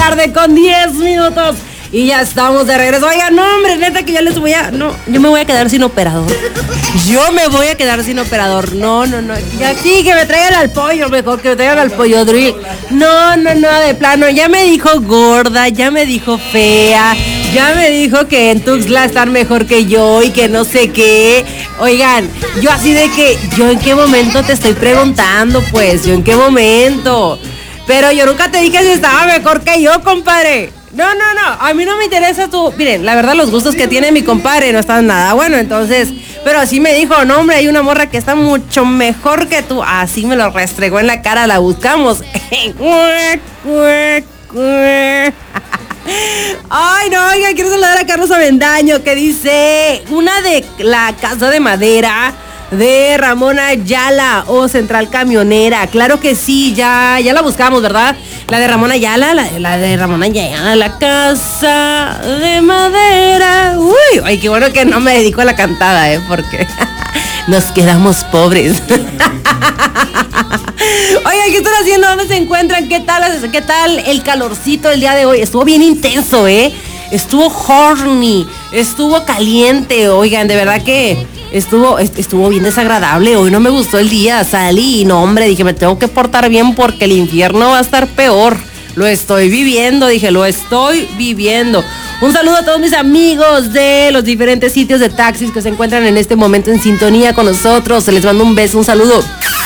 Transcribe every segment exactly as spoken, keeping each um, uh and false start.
tarde con diez minutos. Y ya estamos de regreso. Oigan, no, hombre, neta que ya les voy a... No, yo me voy a quedar sin operador. Yo me voy a quedar sin operador. No, no, no. Ya sí, que me traigan al pollo, mejor que me traigan al pollo drill. No, no, no, de plano. Ya me dijo gorda, ya me dijo fea, ya me dijo que en Tuxtla están mejor que yo y que no sé qué. Oigan, yo así de que... ¿Yo en qué momento te estoy preguntando, pues? ¿Yo en qué momento? Pero yo nunca te dije si estaba mejor que yo, compadre. No, no, no, a mí no me interesa tú. Miren, la verdad los gustos que tiene mi compadre no están nada bueno, entonces, pero así me dijo, no hombre, hay una morra que está mucho mejor que tú. Así me lo restregó en la cara, la buscamos. Ay, no, oiga, quiero saludar a Carlos Avendaño, que dice, una de la Casa de Madera de Ramona Ayala o Central Camionera. Claro que sí, ya, ya la buscamos, ¿verdad? La de Ramona Ayala, la, la de Ramona Ayala, la Casa de Madera. Uy, ay, qué bueno que no me dedico a la cantada, ¿eh? Porque nos quedamos pobres. Oigan, ¿qué están haciendo? ¿Dónde se encuentran? ¿Qué tal, qué tal el calorcito el día de hoy? Estuvo bien intenso, ¿eh? Estuvo horny, estuvo caliente. Oigan, de verdad que estuvo, estuvo bien desagradable. Hoy no me gustó el día, salí y no, hombre, dije, me tengo que portar bien porque el infierno va a estar peor. Lo estoy viviendo, dije, lo estoy viviendo. Un saludo a todos mis amigos de los diferentes sitios de taxis que se encuentran en este momento en sintonía con nosotros. Se les mando un beso, un saludo.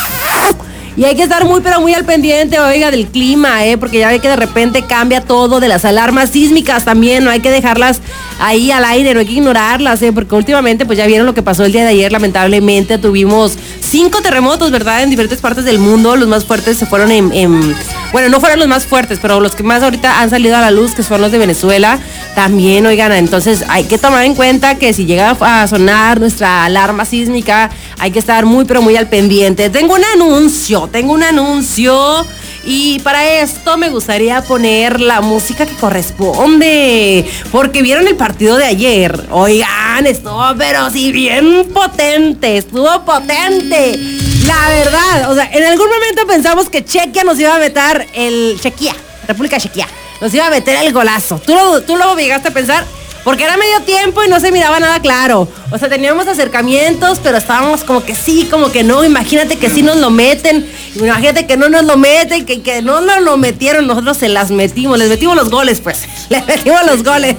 Y hay que estar muy, pero muy al pendiente, oiga, del clima, ¿eh? Porque ya ve que de repente cambia todo, de las alarmas sísmicas también, no hay que dejarlas ahí al aire, no hay que ignorarlas, ¿eh? Porque últimamente, pues ya vieron lo que pasó el día de ayer, lamentablemente tuvimos cinco terremotos, ¿verdad? En diferentes partes del mundo, los más fuertes se fueron en, en... Bueno, no fueron los más fuertes, pero los que más ahorita han salido a la luz, que son los de Venezuela, también, oigan, entonces hay que tomar en cuenta que si llega a sonar nuestra alarma sísmica, hay que estar muy, pero muy al pendiente. Tengo un anuncio, tengo un anuncio y para esto me gustaría poner la música que corresponde, porque vieron el partido de ayer. Oigan, estuvo pero sí bien potente, estuvo potente. La verdad, o sea, en algún momento pensamos que Chequia nos iba a meter el... Chequia, República Chequia, nos iba a meter el golazo. ¿Tú lo, tú lo llegaste a pensar? Porque era medio tiempo y no se miraba nada claro. O sea, teníamos acercamientos, pero estábamos como que sí, como que no. Imagínate que sí nos lo meten. Imagínate que no nos lo meten, que, que no nos lo metieron. Nosotros se las metimos. Les metimos los goles, pues. Les metimos los goles.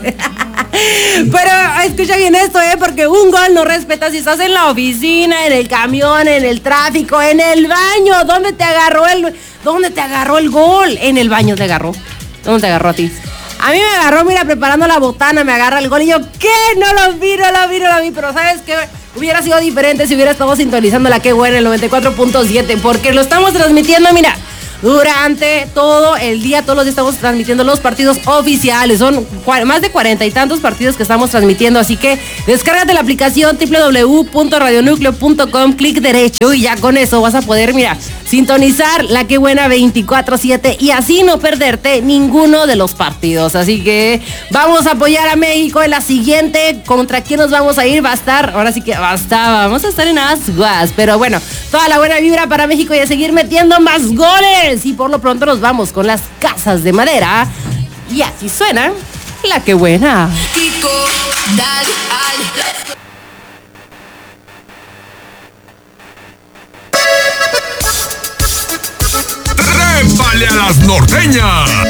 Pero escucha bien esto, ¿eh? Porque un gol no respeta si estás en la oficina, en el camión, en el tráfico, en el baño. ¿Dónde te agarró el, dónde te agarró el gol? En el baño te agarró. ¿Dónde te agarró a ti? A mí me agarró, mira, preparando la botana, me agarra el gol y yo, ¿qué? No lo vi, no lo vi, no lo vi, pero ¿sabes qué? Hubiera sido diferente si hubiera estado sintonizando la que buena, el noventa y cuatro punto siete, porque lo estamos transmitiendo, mira, durante todo el día, todos los días estamos transmitiendo los partidos oficiales. Son más de cuarenta y tantos partidos que estamos transmitiendo, así que descárgate la aplicación doble u doble u doble u punto radio núcleo punto com, clic derecho y ya con eso vas a poder, mira, sintonizar la que buena veinticuatro siete y así no perderte ninguno de los partidos. Así que vamos a apoyar a México en la siguiente. ¿Contra quién nos vamos a ir? Va a estar, ahora sí que basta, vamos a estar en Asguas, pero bueno, toda la buena vibra para México y a seguir metiendo más goles. Y por lo pronto nos vamos con las Casas de Madera. Y así suena la que buena. ¡Trépale a las norteñas!